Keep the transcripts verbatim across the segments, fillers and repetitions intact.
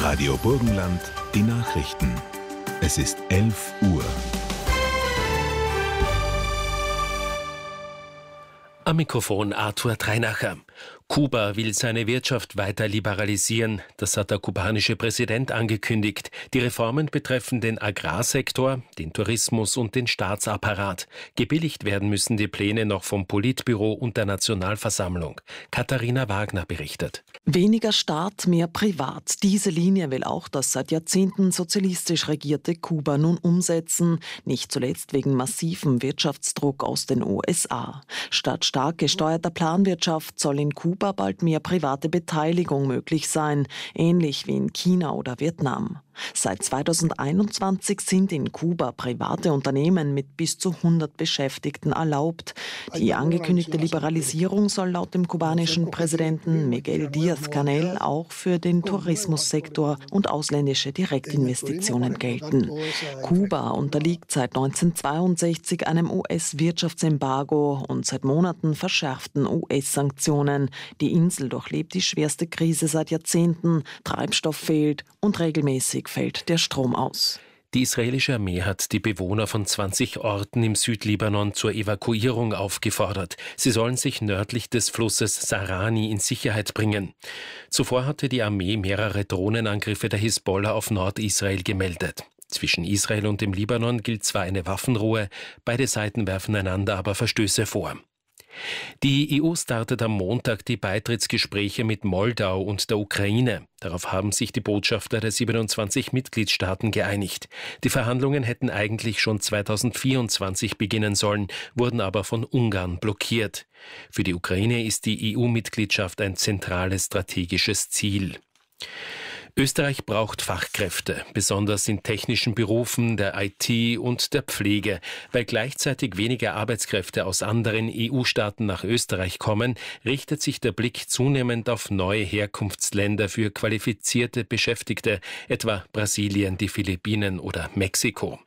Radio Burgenland, die Nachrichten. Es ist elf Uhr. Am Mikrofon Arthur Treinacher. Kuba will seine Wirtschaft weiter liberalisieren. Das hat der kubanische Präsident angekündigt. Die Reformen betreffen den Agrarsektor, den Tourismus und den Staatsapparat. Gebilligt werden müssen die Pläne noch vom Politbüro und der Nationalversammlung. Katharina Wagner berichtet. Weniger Staat, mehr Privat. Diese Linie will auch das seit Jahrzehnten sozialistisch regierte Kuba nun umsetzen. Nicht zuletzt wegen massivem Wirtschaftsdruck aus den U S A. Statt stark gesteuerter Planwirtschaft soll in Kuba bald mehr private Beteiligung möglich sein, ähnlich wie in China oder Vietnam. Seit zweitausendeinundzwanzig sind in Kuba private Unternehmen mit bis zu hundert Beschäftigten erlaubt. Die angekündigte Liberalisierung soll laut dem kubanischen Präsidenten Miguel Díaz-Canel auch für den Tourismussektor und ausländische Direktinvestitionen gelten. Kuba unterliegt seit neunzehnhundertzweiundsechzig einem U S-Wirtschaftsembargo und seit Monaten verschärften U S-Sanktionen. Die Insel durchlebt die schwerste Krise seit Jahrzehnten. Treibstoff fehlt und regelmäßig fällt der Strom aus. Die israelische Armee hat die Bewohner von zwanzig Orten im Südlibanon zur Evakuierung aufgefordert. Sie sollen sich nördlich des Flusses Sarani in Sicherheit bringen. Zuvor hatte die Armee mehrere Drohnenangriffe der Hisbollah auf Nordisrael gemeldet. Zwischen Israel und dem Libanon gilt zwar eine Waffenruhe, beide Seiten werfen einander aber Verstöße vor. Die E U startet am Montag die Beitrittsgespräche mit Moldau und der Ukraine. Darauf haben sich die Botschafter der siebenundzwanzig Mitgliedstaaten geeinigt. Die Verhandlungen hätten eigentlich schon zweitausendvierundzwanzig beginnen sollen, wurden aber von Ungarn blockiert. Für die Ukraine ist die E U-Mitgliedschaft ein zentrales strategisches Ziel. Österreich braucht Fachkräfte, besonders in technischen Berufen, der I T und der Pflege. Weil gleichzeitig weniger Arbeitskräfte aus anderen E U-Staaten nach Österreich kommen, richtet sich der Blick zunehmend auf neue Herkunftsländer für qualifizierte Beschäftigte, etwa Brasilien, die Philippinen oder Mexiko.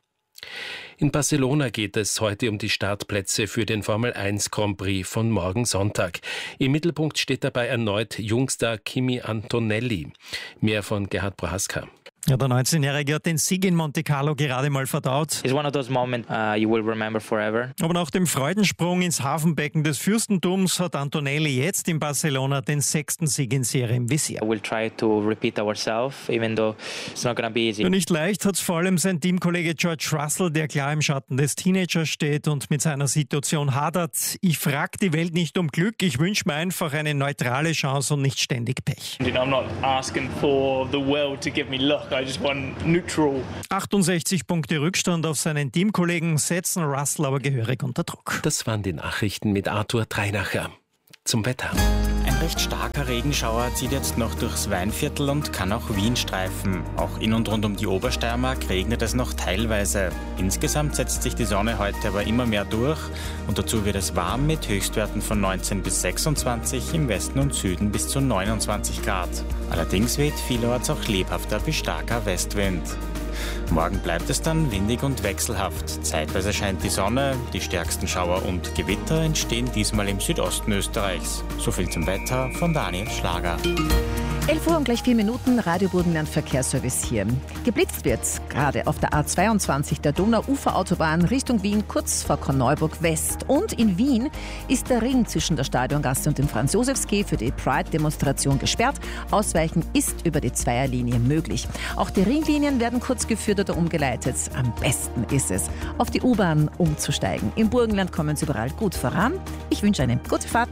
In Barcelona geht es heute um die Startplätze für den Formel eins Grand Prix von morgen Sonntag. Im Mittelpunkt steht dabei erneut Jungstar Kimi Antonelli. Mehr von Gerhard Prohaska. Ja, der neunzehnjährige hat den Sieg in Monte Carlo gerade mal verdaut. It's one of those moments uh, you will remember forever. Aber nach dem Freudensprung ins Hafenbecken des Fürstentums hat Antonelli jetzt in Barcelona den sechsten Sieg in Serie im Visier. We'll try to repeat ourselves, even though it's not gonna be easy. Ja, nicht leicht hat es vor allem sein Teamkollege George Russell, der klar im Schatten des Teenagers steht und mit seiner Situation hadert. Ich frage die Welt nicht um Glück, ich wünsche mir einfach eine neutrale Chance und nicht ständig Pech. I'm not asking for the world to give me luck. I just want neutral. achtundsechzig Punkte Rückstand auf seinen Teamkollegen setzen Russell aber gehörig unter Druck. Das waren die Nachrichten mit Arthur Treinacher. Zum Wetter. Ein recht starker Regenschauer zieht jetzt noch durchs Weinviertel und kann auch Wien streifen. Auch in und rund um die Obersteiermark regnet es noch teilweise. Insgesamt setzt sich die Sonne heute aber immer mehr durch und dazu wird es warm mit Höchstwerten von neunzehn bis sechsundzwanzig, im Westen und Süden bis zu neunundzwanzig Grad. Allerdings weht vielerorts auch lebhafter bis starker Westwind. Morgen bleibt es dann windig und wechselhaft. Zeitweise scheint die Sonne, die stärksten Schauer und Gewitter entstehen diesmal im Südosten Österreichs. So viel zum Wetter von Daniel Schlager. elf Uhr und gleich vier Minuten, Radio Burgenland Verkehrsservice hier. Geblitzt wird gerade auf der A zweiundzwanzig der Donauuferautobahn Richtung Wien, kurz vor Korneuburg West. Und in Wien ist der Ring zwischen der Stadiongasse und dem Franz-Josefs-Quai für die Pride-Demonstration gesperrt. Ausweichen ist über die Zweierlinie möglich. Auch die Ringlinien werden kurz geführt oder umgeleitet. Am besten ist es, auf die U-Bahn umzusteigen. Im Burgenland kommen sie überall gut voran. Ich wünsche eine gute Fahrt.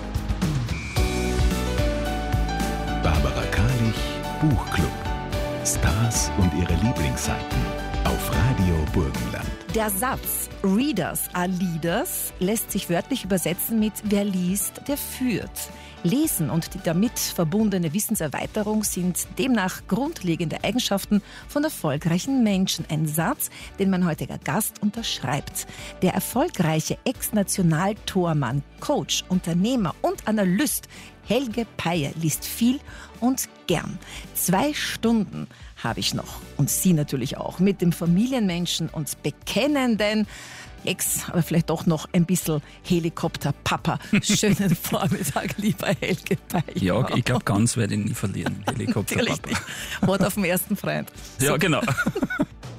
Barbara Karlich, Buchclub. Stars und ihre Lieblingsseiten auf Radio Burgenland. Der Satz Readers are Leaders lässt sich wörtlich übersetzen mit wer liest, der führt. Lesen und die damit verbundene Wissenserweiterung sind demnach grundlegende Eigenschaften von erfolgreichen Menschen. Ein Satz, den mein heutiger Gast unterschreibt. Der erfolgreiche Ex-Nationaltormann, Coach, Unternehmer und Analyst Helge Peyer liest viel und gern. Zwei Stunden habe ich noch und Sie natürlich auch mit dem Familienmenschen und bekennenden, Ex, aber vielleicht doch noch ein bisschen Helikopter-Papa. Schönen Vormittag, lieber Helge Beichhorn. Ja, ich glaube, ganz werde ich nie verlieren. Helikopter-Papa. Wort auf den ersten Freund. Ja, genau.